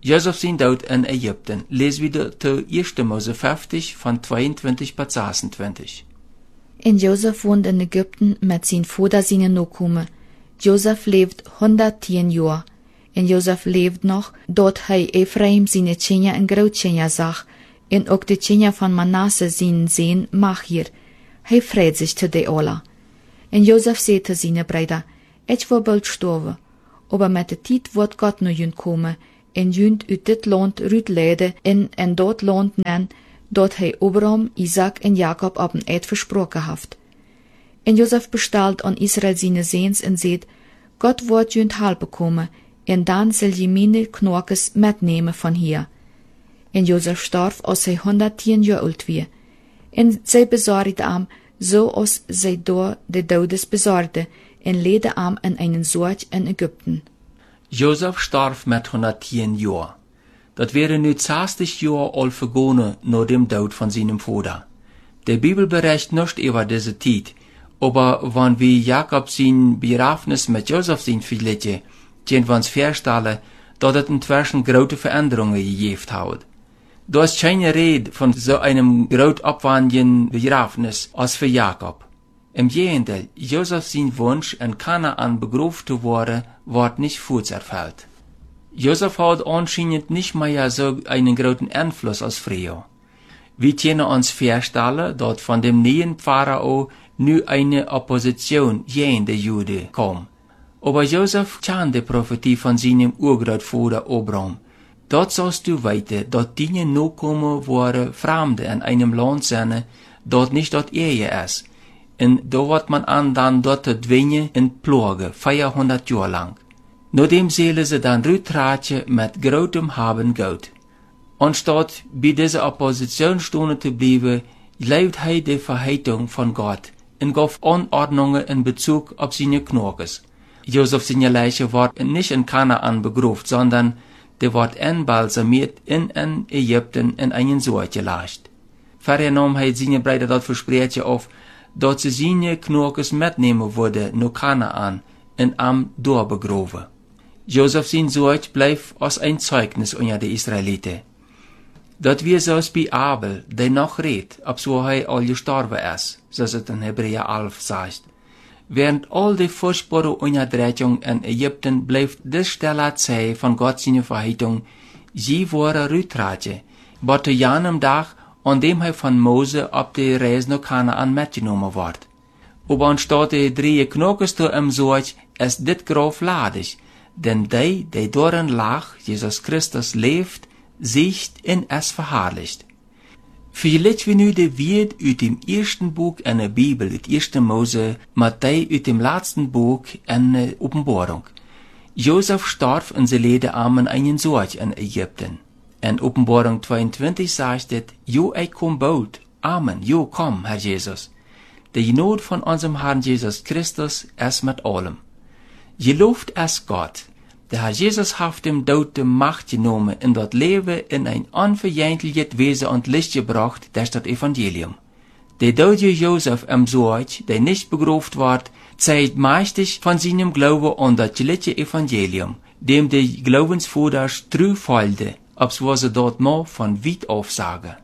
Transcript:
Josef zijn dood in Egypten. Lees wieder te 1. Mose 50 van 22 bis 26. En Josef woont in Ägypten met zijn vader zijn Nachkommen. Josef leeft 110 jaar. En Josef leeft nog, dat hij Ephraim zijn tjenja en grootjenja zag, en ook de tjenja van Manasse zijn zeen Machir. Hij vreed zich te de alle. En Josef zei te zijn breida, ik wil bald sterven, aber met de tijd wordt God naar jun komen, en jun uit dit land uitleiden en dat land nen, dat hij Abraham, Isaac en Jacob op een eed versproken heeft. En Josef bestelt aan Israël zijn zeens en zegt, God wordt jun helpen komen, en dan zal je mijn knorkes metnemen van hier. En Josef starf als hij 110 jaar oud was. En zij bezorgde hem, zoals zij door de dodes bezorgde, en leidde hem in een soort in Ägypten. Josef starf met 110 jaar. Dat wäre nu 60 jaar al vergonnen na dem dood van zijn vader. De Bibel bericht nicht über diese tijd, aber wann wir Jakob zijn begrafenis met Josef zijn vergelijken, kunnen we ons voorstellen dat het intussen grote veranderingen gegeven houdt. Da ist keine Rede von so einem groot opwandelen begrafenis als für Jakob. Im Gegenteil, Josef sein Wunsch, in Kanaan begraven zu worden, wordt nicht erfüllt. Josef hat anscheinend nicht mehr so einen großen Einfluss als früher. Wir können uns vorstellen, dass von dem neuen Pharao nu eine Opposition gegen die Juden kam. Aber Josef kannte die Prophetie von seinem Urgrootvater Abraham. Dort sollst du weten, dass die Nachkommen worden Fremde in einem Land zijn, dat nicht dort Ehe ist. Und da wird man an dann dort te dwingen in Plage, 400 Jahre lang. Nadem zullen ze dan uitratje met grotem haben Geld. Anstatt bij deze opposition stonden te blijven, leeft hij de verheitung van God en gaf Anordnungen in Bezug op zijn knorkes. Josef zijn Leiche wordt nicht in Kanaan begraven, sondern der wordt embalsamiert in Ägypten in einen Soort gelegt. Verder nam hij zijn Brüder dat versprechen auf, dat ze zijn knorkes metnemen worden naar Kanaan en am doorbegraven. Josef zijn Soort bleef als ein Zeugnis unter de Israeliten. Dat wir zoals bij Abel, der noch redt, ob so hij al gestorben is, zoals het in Hebräer 11 zegt. Während all die furchtbare Unterdrückung in Ägypten bleef de stille Zeit von Gott seine Verheitung, sie worden uitratje, wat te jenem dag, an dem hij von Mose op de reis naar Kanaan metgenomen wordt. Aber anstatt de 3 knokes te im Soort, is dit grof ladig, denn die doren lag, Jesus Christus leeft, zicht en es verherrlicht. Vielleicht wir nu de Welt uit dem ersten Buch in der Bibel, het 1. Mose, Matthäus uit dem letzten Buch in der Offenbarung. Josef starf in ze ledenarmen einen Soort in Ägypten. In Offenbarung 22 sagt het, Jo, ik kom bald. Amen, Jo, komm, Herr Jesus. De Genot von unserem Herrn Jesus Christus ist mit allem. Geloofd ist Gott. Der Herr Jesus hat dem Tod die Macht genommen und das Leben in ein unverjährliches Wesen und Licht gebracht durch das Evangelium. Der Tod Josef im Soort, der nicht begraven wird, zeigt mächtig von seinem Glauben an das geliebte Evangelium, dem die Glaubensvorders treu folgte, obwohl sie dort mal von weit auf sagen.